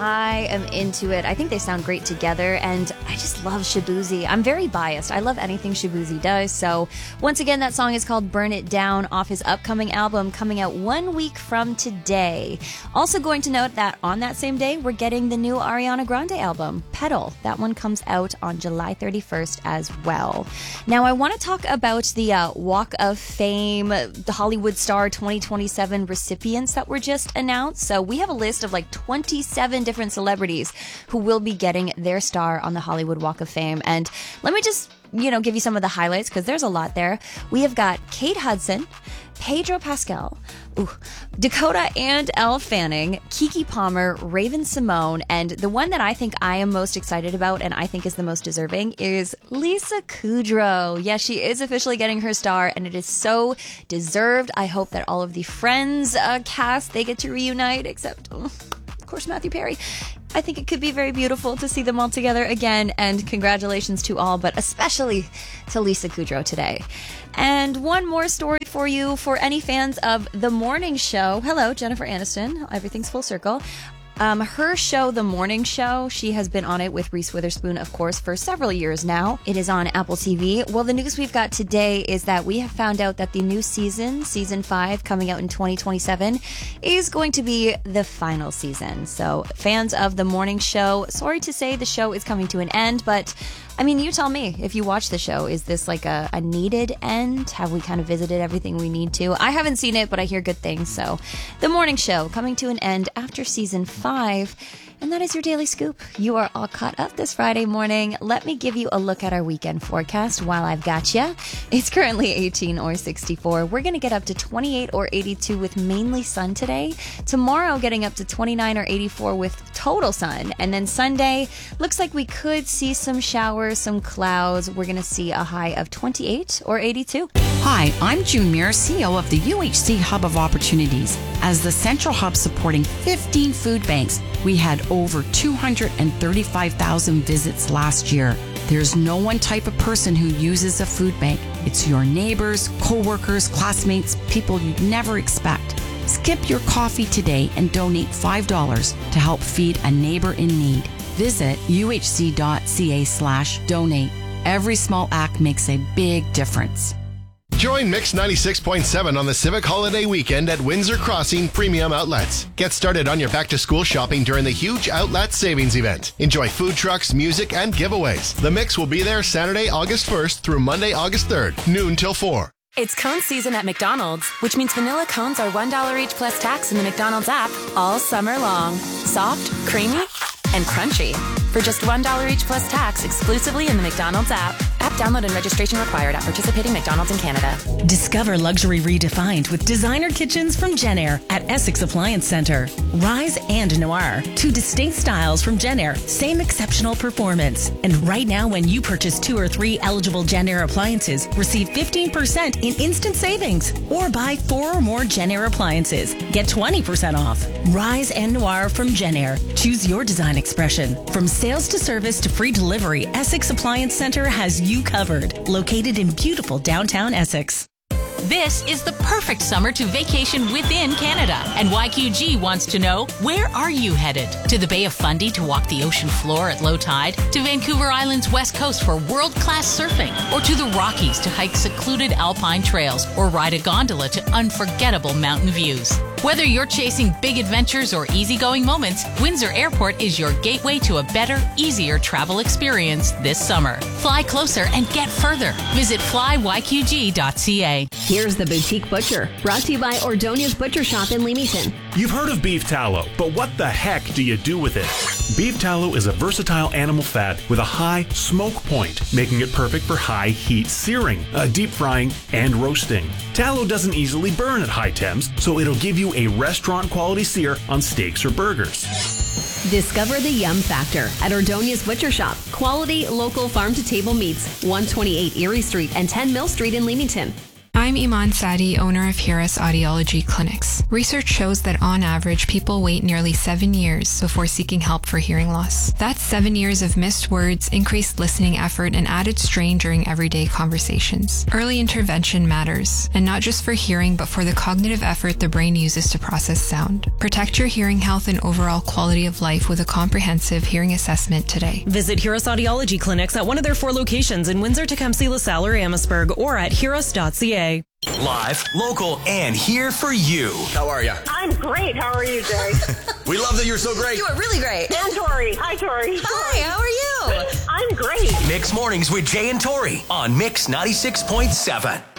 I am into it. I think they sound great together, and I just love Shaboozey. I'm very biased. I love anything Shaboozey does. So once again, that song is called Burn It Down off his upcoming album coming out 1 week from today. Also going to note that on that same day, we're getting the new Ariana Grande album, Petal. That one comes out on July 31st as well. Now, I want to talk about the Walk of Fame, the Hollywood Star 2027 recipients that were just announced. So we have a list of like 27 different celebrities who will be getting their star on the Hollywood Walk of Fame. And let me just, give you some of the highlights because there's a lot there. We have got Kate Hudson, Pedro Pascal, Dakota and Elle Fanning, Keke Palmer, Raven-Symoné, and the one that I think I am most excited about and I think is the most deserving is Lisa Kudrow. Yes, she is officially getting her star, and it is so deserved. I hope that all of the Friends cast, they get to reunite, except, of course, Matthew Perry. I think it could be very beautiful to see them all together again, and congratulations to all, but especially to Lisa Kudrow today. And one more story for you for any fans of The Morning Show. Hello, Jennifer Aniston. Everything's full circle. Her show, The Morning Show, she has been on it with Reese Witherspoon, of course, for several years now. It is on Apple TV. Well, the news we've got today is that we have found out that the new season 5, coming out in 2027, is going to be the final season. So fans of The Morning Show, sorry to say the show is coming to an end, but I mean, you tell me, if you watch the show, is this like a needed end? Have we kind of visited everything we need to? I haven't seen it, but I hear good things. So The Morning Show coming to an end after season 5. And that is your Daily Scoop. You are all caught up this Friday morning. Let me give you a look at our weekend forecast while I've got you. It's currently 18 or 64. We're going to get up to 28 or 82 with mainly sun today. Tomorrow getting up to 29 or 84 with total sun. And then Sunday, looks like we could see some showers, some clouds. We're going to see a high of 28 or 82. Hi, I'm June Muir, CEO of the UHC Hub of Opportunities. As the central hub supporting 15 food banks, we had over 235,000 visits last year. There's no one type of person who uses a food bank. It's your neighbors, co-workers, classmates, people you'd never expect. Skip your coffee today and donate $5 to help feed a neighbor in need. Visit uhc.ca/donate. Every small act makes a big difference. Join Mix 96.7 on the Civic Holiday Weekend at Windsor Crossing Premium Outlets. Get started on your back-to-school shopping during the huge Outlet Savings Event. Enjoy food trucks, music, and giveaways. The Mix will be there Saturday, August 1st through Monday, August 3rd, noon till 4. It's cone season at McDonald's, which means vanilla cones are $1 each plus tax in the McDonald's app all summer long. Soft, creamy, and crunchy. For just $1 each plus tax exclusively in the McDonald's app. App download and registration required at participating McDonald's in Canada. Discover luxury redefined with designer kitchens from Jenn-Air at Essex Appliance Centre. Rise and Noir, 2 distinct styles from Jenn-Air, same exceptional performance. And right now, when you purchase 2 or 3 eligible Jenn-Air appliances, receive 15% in instant savings. Or buy 4 or more Jenn-Air appliances, get 20% off. Rise and Noir from Jenn-Air. Choose your design expression. From sales to service to free delivery, Essex Appliance Centre has you covered. Located in beautiful downtown Essex. This is the perfect summer to vacation within Canada. And YQG wants to know, where are you headed? To the Bay of Fundy to walk the ocean floor at low tide? To Vancouver Island's west coast for world-class surfing? Or to the Rockies to hike secluded alpine trails or ride a gondola to unforgettable mountain views? Whether you're chasing big adventures or easygoing moments, Windsor Airport is your gateway to a better, easier travel experience this summer. Fly closer and get further. Visit flyyqg.ca. Here's the Boutique Butcher, brought to you by Ordonia's Butcher Shop in Leamington. You've heard of beef tallow, but what the heck do you do with it? Beef tallow is a versatile animal fat with a high smoke point, making it perfect for high heat searing, deep frying, and roasting. Tallow doesn't easily burn at high temps, so it'll give you a restaurant quality sear on steaks or burgers. Discover the yum factor at Ordonia's Butcher Shop. Quality, local farm-to-table meats, 128 Erie Street and 10 Mill Street in Leamington. I'm Iman Sadi, owner of Hiras Audiology Clinics. Research shows that on average, people wait nearly 7 years before seeking help for hearing loss. That's 7 years of missed words, increased listening effort, and added strain during everyday conversations. Early intervention matters, and not just for hearing, but for the cognitive effort the brain uses to process sound. Protect your hearing health and overall quality of life with a comprehensive hearing assessment today. Visit Hiras Audiology Clinics at one of their 4 locations in Windsor, Tecumseh, LaSalle, or Amherstburg, or at hiras.ca. Live, local, and here for you. How are you? I'm great. How are you, Jay? We love that you're so great. You are really great. And Tori. Hi, Tori. Hi, how are you? I'm great. Mix Mornings with Jay and Tori on Mix 96.7.